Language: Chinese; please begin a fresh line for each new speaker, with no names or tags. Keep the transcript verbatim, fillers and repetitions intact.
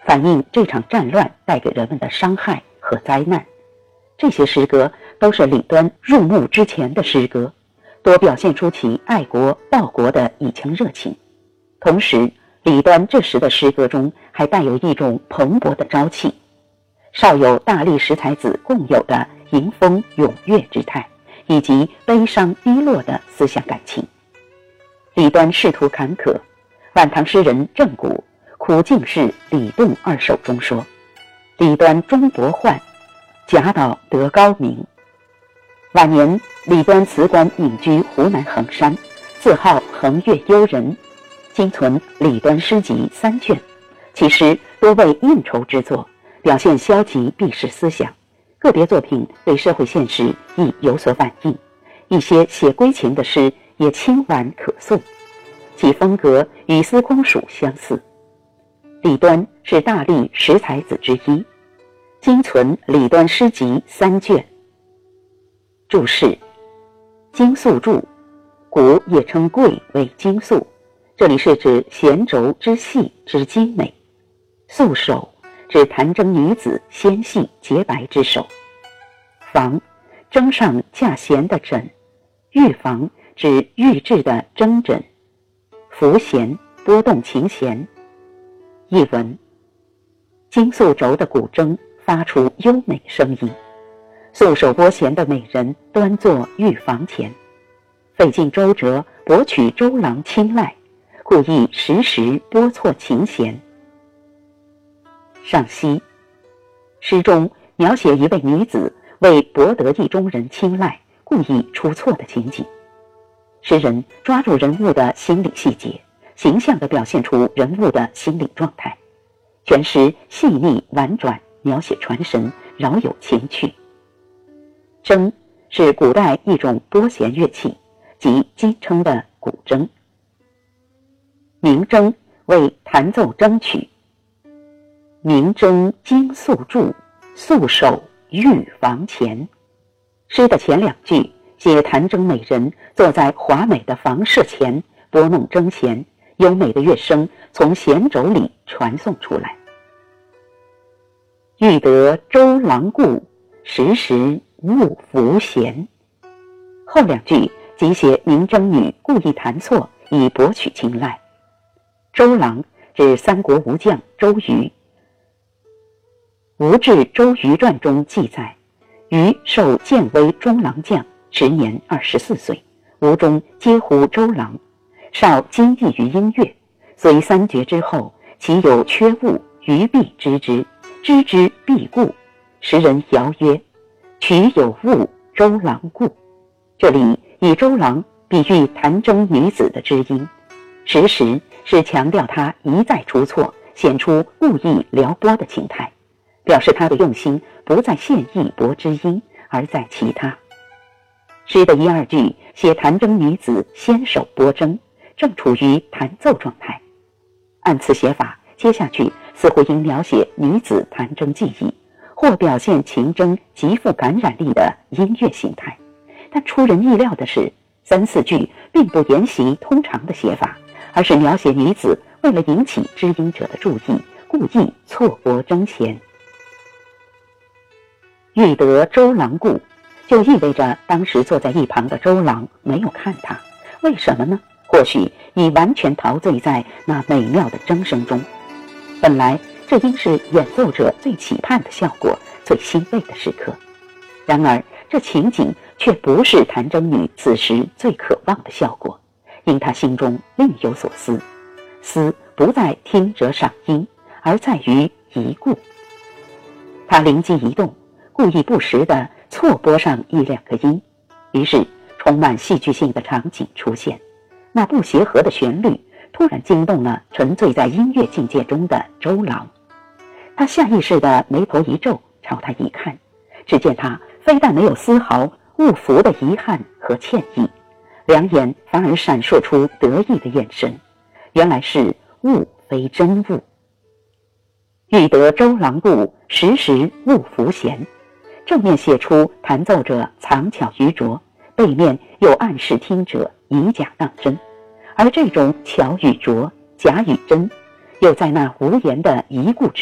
反映这场战乱带给人们的伤害和灾难。这些诗歌都是李端入幕之前的诗歌，多表现出其爱国报国的一腔热情。同时，李端这时的诗歌中还带有一种蓬勃的朝气，少有大历十才子共有的迎风踊跃之态，以及悲伤低落的思想感情。李端仕途坎坷，晚唐诗人郑谷《苦尽事李杜二首》中说：李端终伯宦，贾岛得高名。晚年，李端辞官隐居湖南衡山，自号衡岳幽人，今存李端诗集三卷，其诗多为应酬之作，表现消极避世思想，个别作品对社会现实亦有所反映，一些写归情的诗也清婉可诵，其风格与司空曙相似。李端是大历十才子之一，今存李端诗集三卷。注释：精素柱，古也称桂为精素，这里是指弦轴之细之精美。素手，指弹筝女子纤细洁白之手。房，筝上架弦的枕。玉房，指玉制的筝枕。浮弦，拨动琴弦。译文：金素轴的古筝发出优美声音，素手拨弦的美人端坐玉房前，费尽周折博取周郎青睐，故意时时拨错琴弦。上西，诗中描写一位女子为博得意中人青睐，故意出错的情景。诗人抓住人物的心理细节，形象地表现出人物的心理状态，全诗细腻婉转，描写传神，饶有情趣。筝是古代一种拨弦乐器，即今称的古筝。鸣筝为弹奏筝曲。鸣筝金素柱，素手玉房前。诗的前两句写弹筝美人坐在华美的房舍前拨弄筝弦，优美的乐声从弦轴里传送出来。欲得周郎顾，时时勿拂弦。后两句即写鸣筝女故意弹错，以博取青睐。周郎指三国武将周瑜。吴志《周瑜传》中记载，瑜受建威中郎将，时年二十四岁，吴中皆呼周郎，少精益于音乐，虽三绝之后，其有缺物，瑜必知之，知之必故。时人谣曰：曲有物，周郎顾。这里以周郎比喻弹筝女子的知音，时时是强调她一再出错，显出故意撩拨的情态，表示他的用心不在现意博知音，而在其他。诗的一二句写弹筝女子先手拨筝，正处于弹奏状态。按此写法，接下去似乎应描写女子弹筝技艺，或表现琴筝极富感染力的音乐形态。但出人意料的是，三四句并不沿袭通常的写法，而是描写女子为了引起知音者的注意，故意错拨筝弦。欲得周郎顾，就意味着当时坐在一旁的周郎没有看他。为什么呢？或许已完全陶醉在那美妙的筝声中。本来这应是演奏者最期盼的效果，最欣慰的时刻。然而这情景却不是弹筝女此时最渴望的效果，因她心中另有所思。思不在听者赏音，而在于一顾。她灵机一动，故意不时地错拨上一两个音，于是充满戏剧性的场景出现。那不协和的旋律突然惊动了沉醉在音乐境界中的周郎，他下意识地眉头一皱，朝他一看，只见他非但没有丝毫误服的遗憾和歉意，两眼反而闪烁出得意的眼神，原来是物非真物。欲得周郎顾，时时勿拂弦。正面写出弹奏者藏巧于拙，背面又暗示听者以假当真，而这种巧与拙、假与真，又在那无言的一顾之